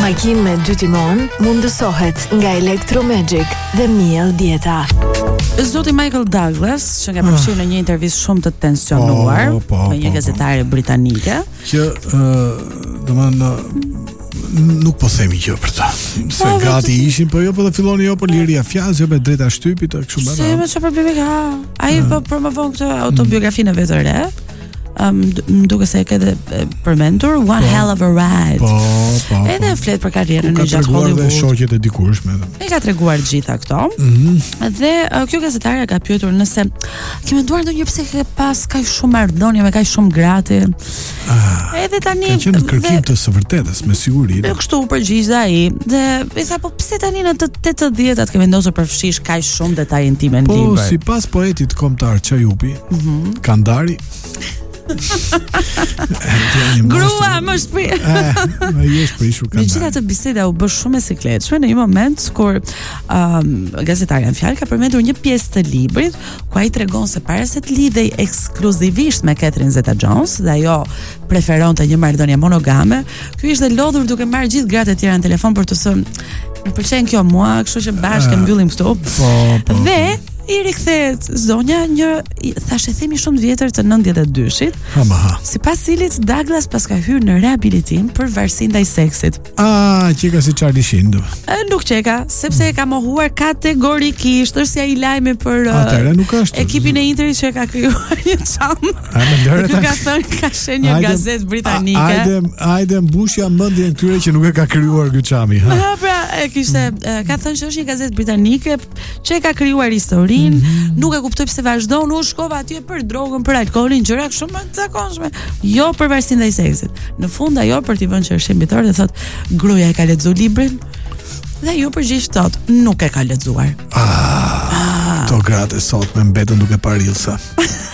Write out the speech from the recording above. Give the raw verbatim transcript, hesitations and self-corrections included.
Makinë me dy timon mundësohet nga Electromagic dhe Miel Dieta. Zoti Michael Douglas, që nga përfshirë në një intervistë shumë të tensionuar po, po, me një po, gazetare britanike, që uh, domethënë nuk po themi gjë për ta. Se Po, gati ishin, po jo po dhe filloni jo po liria fjalës, jo me drejta shtypit, kështu më. se më çfarë problemi ka? Ai po promovon këtë autobiografinë e vet të re. Um, më duke se e ke dhe e, përmendur One Po. Hell of a Ride. Po, po. Edhe flet për karrierën Ka e gjatë treguar dhe Hollywood. shoqjet e dikurshme. E ka treguar gjitha këto. Mhm. Dhe uh, kjo gazetare ka pyetur nëse ke menduar ndonjë pse ke pas kaq shumë marrëdhënie me kaq shumë grati. Ah, Edhe tani ka qenë kërkim dhe- të së vërtetës, me siguri. Dhe kështu përgjigj ai. Dhe i tha, po pse tani në të tetëdhjetat ke vendosur përfshish kaq shumë detaje intime në Po, libër? sipas poetit kombëtar Çajupi, Mhm. Kandari. Grua më shpi. Ai është prishur Me gjitha Kandari. të biseda u bë shumë e sikletshme në një moment kur um, gazetarja në fjalë ka përmendur një pjesë të librit ku ai tregon se para se të lidhej ekskluzivisht me Catherine Zeta-Jones dhe ajo preferonte një marrëdhënie monogame, ky ishte lodhur duke marrë gjithë gratë e tjera në telefon për të thënë më pëlqen kjo mua, kështu që bashkë e mbyllim këtu. Po, po. Dhe i rikthehet zonja një thashë themi shumë të vjetër të nëntëdhjetë e dyshit, Ha ma ha. sipas cilit Douglas pas ka hyrë në rehabilitim për varësinë ndaj seksit. Ah, që ka si Charlie Sheen. do. E, Nuk qeka, sepse e ka mohuar kategorikisht, është si ai lajmi për uh, Atëherë nuk është. ekipin e Interit që e ka krijuar një çam. A më lëre Ky ta. ka thënë ka shenjë një Hajde- gazetë britanike. Hajde, hajde mbushja mendjen këtyre që nuk e ka krijuar ky çami, ha. Ha, pra, e kishte, e, ka thënë që është një gazetë britanike që e ka krijuar historinë, nuk e kuptoj pse vazhdon, u shkova atje për drogën, për alkoolin, gjëra kështu më të zakonshme, jo për varësinë ndaj seksit. Në fund ajo për t'i vënë që është shembitor dhe thot, gruaja e ka lexuar librin? Dhe ju përgjigj thot, nuk e ka lexuar. Ah, to gratë sot me mbetën duke parilsa.